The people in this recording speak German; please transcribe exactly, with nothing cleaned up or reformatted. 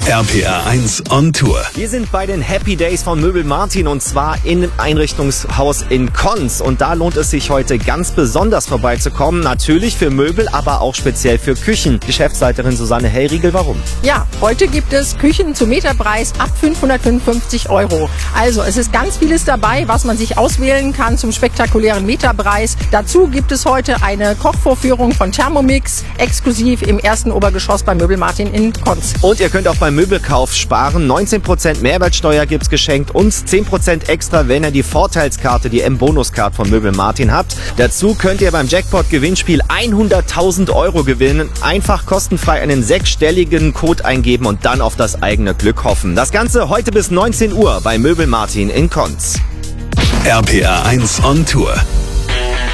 R P R eins on Tour. Wir sind bei den Happy Days von Möbel Martin und zwar im Einrichtungshaus in Konz. Und da lohnt es sich heute ganz besonders vorbeizukommen. Natürlich für Möbel, aber auch speziell für Küchen. Geschäftsleiterin Susanne Hellriegel, warum? Ja, heute gibt es Küchen zum Meterpreis ab fünfhundertfünfundfünfzig Euro. Also es ist ganz vieles dabei, was man sich auswählen kann zum spektakulären Meterpreis. Dazu gibt es heute eine Kochvorführung von Thermomix, exklusiv im ersten Obergeschoss bei Möbel Martin in Konz. Und ihr könnt auch beim Möbelkauf sparen. neunzehn Prozent Mehrwertsteuer gibt's geschenkt und zehn Prozent extra, wenn ihr die Vorteilskarte, die M-Bonus-Card von Möbel Martin habt. Dazu könnt ihr beim Jackpot-Gewinnspiel hunderttausend Euro gewinnen. Einfach kostenfrei einen sechsstelligen Code eingeben und dann auf das eigene Glück hoffen. Das Ganze heute bis neunzehn Uhr bei Möbel Martin in Konz. R P R eins on Tour.